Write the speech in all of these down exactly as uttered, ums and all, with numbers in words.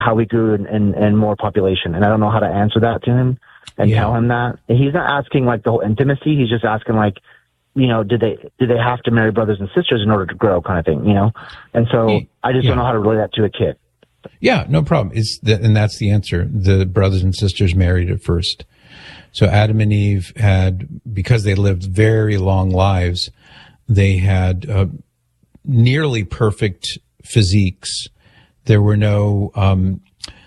how we grew in, in, in more population. And I don't know how to answer that to him and yeah. tell him that. And he's not asking like the whole intimacy. He's just asking like, you know, did they, did they have to marry brothers and sisters in order to grow kind of thing, you know? And so he, I just yeah. don't know how to relate that to a kid. Yeah, no problem. It's the, and that's the answer. The brothers and sisters married at first. So Adam and Eve had, because they lived very long lives, they had uh, nearly perfect physiques. There were no, um,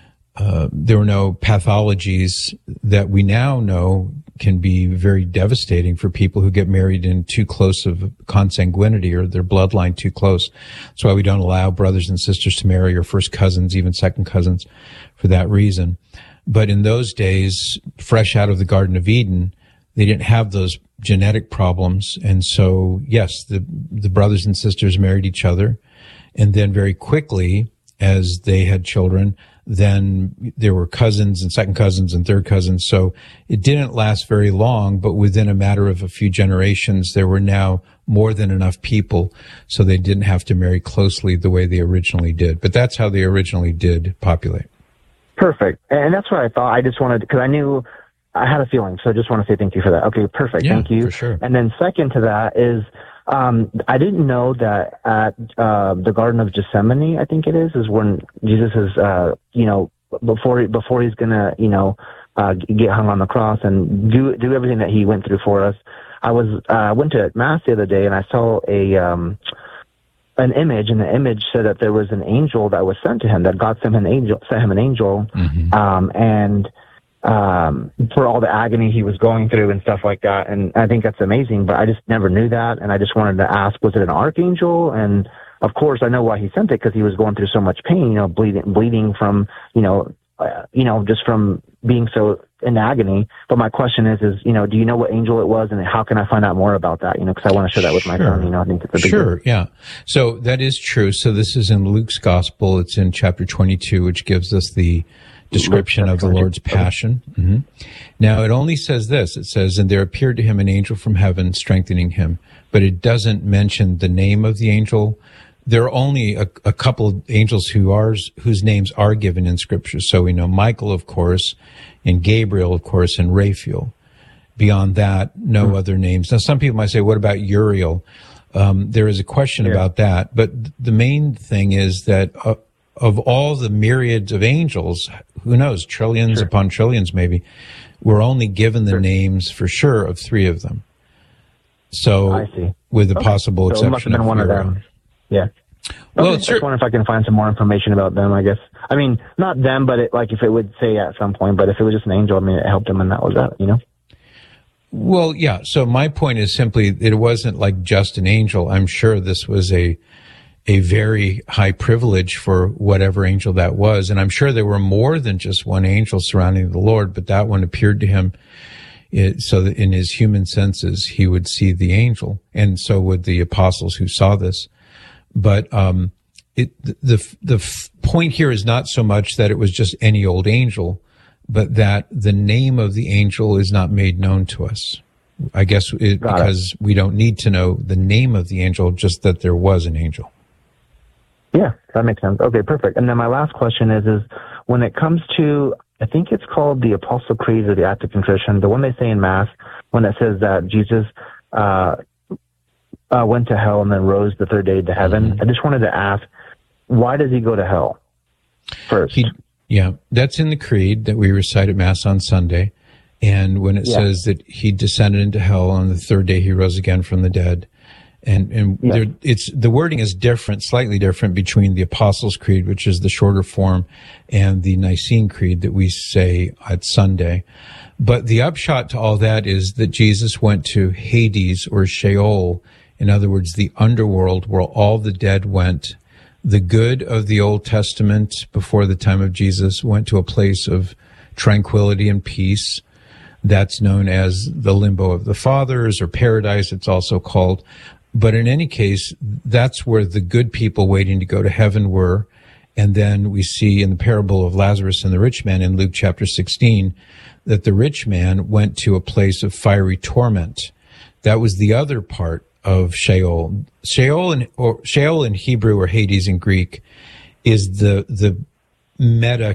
uh, there were no pathologies that we now know can be very devastating for people who get married in too close of consanguinity or their bloodline too close. That's why we don't allow brothers and sisters to marry, or first cousins, even second cousins, for that reason. But in those days, fresh out of the Garden of Eden, they didn't have those genetic problems. And so, yes, the, the brothers and sisters married each other. And then very quickly, as they had children, then there were cousins and second cousins and third cousins. So it didn't last very long, but within a matter of a few generations, there were now more than enough people, so they didn't have to marry closely the way they originally did. But that's how they originally did populate. Perfect. And that's what I thought. I just wanted, because I knew, I had a feeling, so I just want to say thank you for that. Okay, perfect. Yeah, thank you. For sure. And then second to that is, Um, I didn't know that at uh, the Garden of Gethsemane, I think it is, is when Jesus is, uh, you know, before before he's gonna, you know, uh, get hung on the cross and do do everything that he went through for us. I was uh, went to Mass the other day and I saw a um, an image, and the image said that there was an angel that was sent to him. That God sent him an angel, sent him an angel, mm-hmm. um, and. Um, for all the agony he was going through and stuff like that. And I think that's amazing, but I just never knew that. And I just wanted to ask, was it an archangel? And of course I know why he sent it, because he was going through so much pain, you know, bleeding, bleeding from, you know, uh, you know, just from being so in agony. But my question is, is, you know, do you know what angel it was, and how can I find out more about that? You know, because I want to share that with my sure. son. You know, I think it's a big Sure, deal. yeah. So that is true. So this is in Luke's gospel. It's in chapter twenty-two, which gives us the description of the Lord's passion. Mm-hmm. Now, it only says this. It says, and there appeared to him an angel from heaven strengthening him. But it doesn't mention the name of the angel. There are only a, a couple of angels who are, whose names are given in Scripture. So we know Michael, of course, and Gabriel, of course, and Raphael. Beyond that, no mm-hmm. other names. Now, some people might say, what about Uriel? Um, there is a question yeah. about that. But the main thing is that uh, of all the myriads of angels, who knows, trillions sure. upon trillions maybe, we're only given the sure. names for sure of three of them. So, I see. with the okay. possible so exception it must have been of one Uriel. of them. Yeah. Okay. Well, I just wonder if I can find some more information about them, I guess. I mean, not them, but it, like if it would say at some point, but if it was just an angel, I mean, it helped him, and that was that, you know? Well, yeah. So my point is simply, it wasn't like just an angel. I'm sure this was a a very high privilege for whatever angel that was. And I'm sure there were more than just one angel surrounding the Lord, but that one appeared to him it, so that in his human senses, he would see the angel. And so would the apostles who saw this. But, um, it, the, the, the point here is not so much that it was just any old angel, but that the name of the angel is not made known to us. I guess it, because it. we don't need to know the name of the angel, just that there was an angel. Yeah, that makes sense. Okay, perfect. And then my last question is, is when it comes to, I think it's called the Apostle Creed or the Act of Contrition, the one they say in Mass, when it says that Jesus uh, uh, went to hell and then rose the third day to heaven. Mm-hmm. I just wanted to ask, why does he go to hell first? He, yeah, that's in the Creed that we recite at Mass on Sunday. And when it yeah. says that he descended into hell on the third day, he rose again from the dead. And, and yeah. there, it's, the wording is different, slightly different between the Apostles' Creed, which is the shorter form, and the Nicene Creed that we say at Sunday. But the upshot to all that is that Jesus went to Hades, or Sheol, in other words, the underworld where all the dead went. The good of the Old Testament before the time of Jesus went to a place of tranquility and peace. That's known as the limbo of the fathers, or paradise, it's also called. But in any case, that's where the good people waiting to go to heaven were. And then we see in the parable of Lazarus and the rich man in Luke chapter sixteen that the rich man went to a place of fiery torment. That was the other part of Sheol. Sheol in, or Sheol in Hebrew, or Hades in Greek, is the, the meta